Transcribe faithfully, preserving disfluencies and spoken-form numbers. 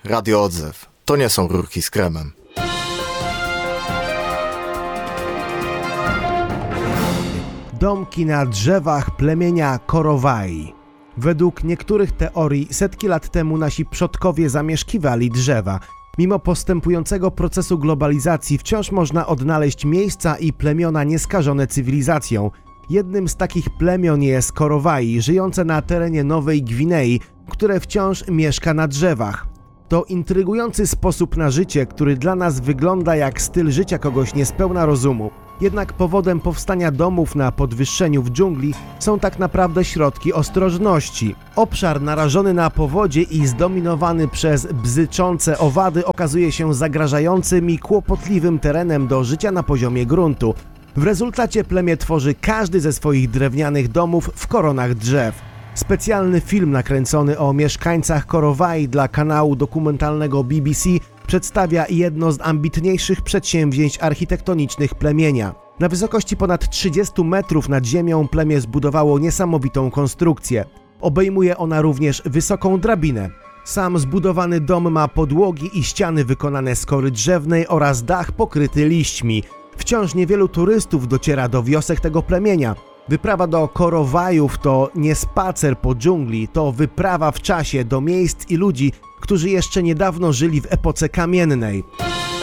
Radio Odzew. To nie są rurki z kremem. Domki na drzewach plemienia Korowai. Według niektórych teorii setki lat temu nasi przodkowie zamieszkiwali drzewa. Mimo postępującego procesu globalizacji wciąż można odnaleźć miejsca i plemiona nieskażone cywilizacją. Jednym z takich plemion jest Korowai, żyjące na terenie Nowej Gwinei, które wciąż mieszka na drzewach. To intrygujący sposób na życie, który dla nas wygląda jak styl życia kogoś niespełna rozumu. Jednak powodem powstania domów na podwyższeniu w dżungli są tak naprawdę środki ostrożności. Obszar narażony na powodzie i zdominowany przez bzyczące owady okazuje się zagrażającym i kłopotliwym terenem do życia na poziomie gruntu. W rezultacie plemię tworzy każdy ze swoich drewnianych domów w koronach drzew. Specjalny film nakręcony o mieszkańcach Korowai dla kanału dokumentalnego B B C przedstawia jedno z ambitniejszych przedsięwzięć architektonicznych plemienia. Na wysokości ponad trzydziestu metrów nad ziemią plemię zbudowało niesamowitą konstrukcję. Obejmuje ona również wysoką drabinę. Sam zbudowany dom ma podłogi i ściany wykonane z kory drzewnej oraz dach pokryty liśćmi. Wciąż niewielu turystów dociera do wiosek tego plemienia. Wyprawa do Korowajów to nie spacer po dżungli, to wyprawa w czasie do miejsc i ludzi, którzy jeszcze niedawno żyli w epoce kamiennej.